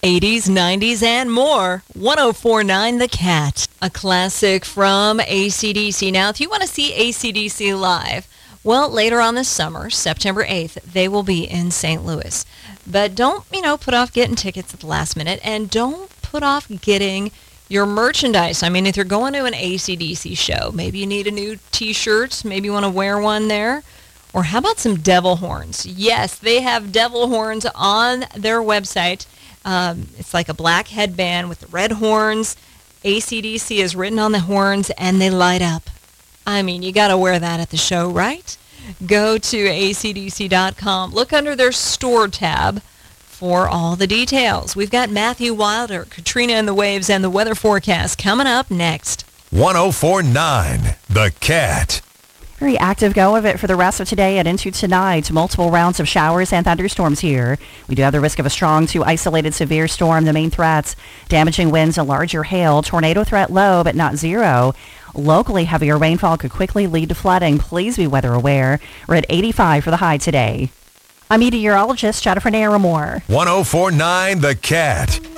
80s, 90s, and more. 104.9 The Cat, a classic from AC/DC. Now, if you want to see AC/DC live, well, later on this summer, September 8th, they will be in St. Louis. But don't, put off getting tickets at the last minute, and don't put off getting your merchandise. I mean, if you're going to an AC/DC show, maybe you need a new T-shirt, maybe you want to wear one there. Or how about some devil horns? Yes, they have devil horns on their website. It's like a black headband with the red horns. AC/DC is written on the horns, and they light up. I mean, you got to wear that at the show, right? Go to acdc.com. Look under their store tab for all the details. We've got Matthew Wilder, Katrina and the Waves, and the weather forecast coming up next. 104.9 The Cat. Very active go of it for the rest of today and into tonight. Multiple rounds of showers and thunderstorms here. We do have the risk of a strong to isolated severe storm. The main threats, damaging winds and larger hail. Tornado threat low, but not zero. Locally, heavier rainfall could quickly lead to flooding. Please be weather aware. We're at 85 for the high today. I'm meteorologist Jennifer Naramore. 104.9 The Cat.